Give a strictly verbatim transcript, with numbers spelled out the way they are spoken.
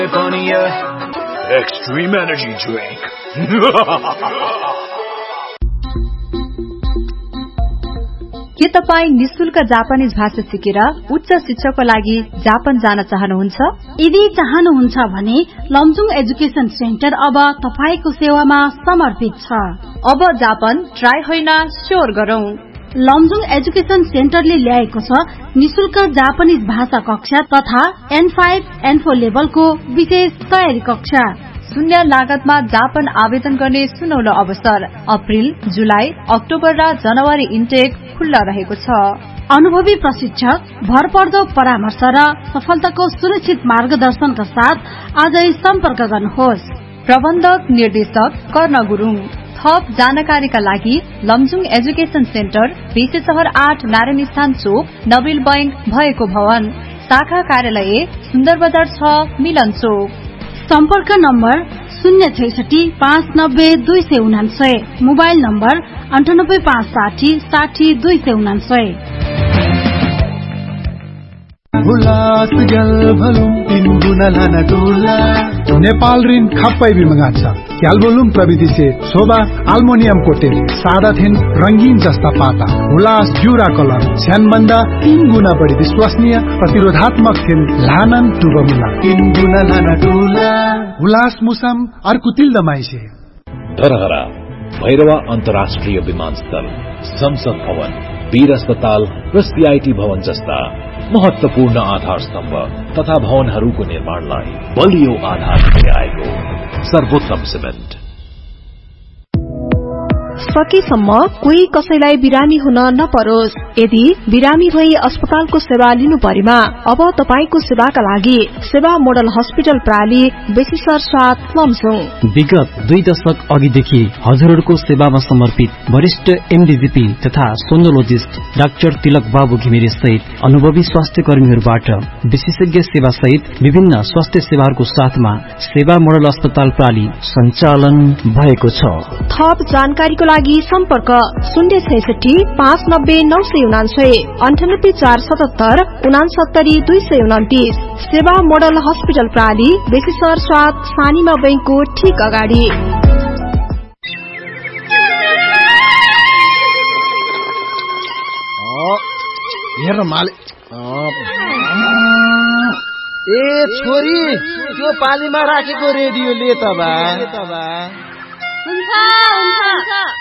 Extreme energy drink. के तपाई निशुल्क जापानिज भाषा सिकेर उच्च शिक्षाको लागि जापान जान चाहनुहुन्छ? यदि चाहनुहुन्छ भने लमजुङ एजुकेशन सेन्टर अब तपाईको सेवामा समर्पित छ। अब जापान ट्राई होइन स्योर गरौं। लमजुङ एजुकेशन सेन्टरले ल्याएको छ निशुल्क जापानिज भाषा कक्षा तथा एन फाइभ एन फोर लेभलको विशेष तयारी कक्षा। शून्य लागतमा जापान आवेदन गर्ने सुनौलो अवसर। अप्रिल, जुलाई, अक्टोबर र जनवरी इन्टेक खुल्ला रहेको छ। अनुभवी प्रशिक्षक, भरपर्दो परामर्श र सफलताको सुनिश्चित मार्गदर्शनका साथ आजै सम्पर्क गर्नुहोस्। प्रबन्धक निर्देशक कर्ण गुरुङ। थप जानकारीका लागि लमजुङ एजुकेशन सेन्टर बेसी शहर आठ नारायण स्थान चोक नबिल बैंक भएको भवन, शाखा कार्यालय सुन्दर बजार छ मिलन चोक। सम्पर्क नम्बर शून्य छैसठी पाँच नब्बे दुई सय उनान्सय, मोबाइल नम्बर अन्ठानब्बे पाँच साठी साठी दुई सय उनान्सय। नेपाल ऋण खप्पै बिमगा छ। क्याल्बोलुम प्रविधि से शोभा अल्मोनियम कोटेड सादा थिन रंगीन जस्ता पाता हुलास जुरा कलर स्यानबन्दा तीन गुना बढी विश्वसनीय प्रतिरोधात्मक थिन लानन टुबमुला तीन गुना लाना टुला हुलास मुसम अर्कुतिल दमाइसे। धरहरा भैरवा अन्तर्राष्ट्रिय विमानस्थल, संसद भवन, वीर अस्पताल र सीआईटी भवन जस्ता महत्वपूर्ण आधार स्तम्भ तथा भवनहरूको निर्माणलाई बलियो आधार दिँदै आएको सर्वोत्तम सिमेन्ट। सकेसम्म कोही कसैलाई बिरामी हुन नपरोस्। यदि बिरामी भई अस्पतालको सेवा लिनु परेमा अब तपाईको सेवाका लागि सेवा मोडल हस्पिटल प्राली बेसिसर साथ लमजुङ। विगत दुई दशक अघिदेखि हजुरहरूको सेवामा समर्पित वरिष्ठ एमडीजीपी तथा सोनोलोजिस्ट डाक्टर तिलक बाबु घिमिरे सहित अनुभवी स्वास्थ्य कर्मीहरूबाट विशेषज्ञ सेवा सहित विभिन्न स्वास्थ्य सेवाहरूको साथमा सेवा मोडल अस्पताल प्राली सञ्चालन भएको छ। थप जानकारीको लागि सम्पर्क शून्य छैसठी पाँच नब्बे नौ सय उनान्सय, अन्ठानब्बे चार सतहत्तर उनासत्तरी दुई सय उन्तिस। सेवा मोडल हस्पिटल प्राली बेसिसर साथ सानिमा बैंकको ठीक अगाडि। हेर माले ए छोरी त्यो पालीमा राखेको रेडियो ले त बा हुन्छ हुन्छ